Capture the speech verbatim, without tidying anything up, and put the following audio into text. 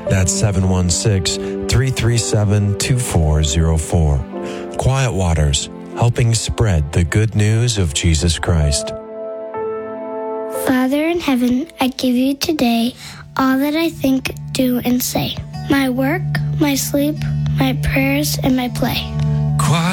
That's seven one six, three three seven, two four zero four. Quiet Waters, helping spread the good news of Jesus Christ. Father in heaven, I give you today all that I think, do, and say. My work, my sleep, my prayers, and my play.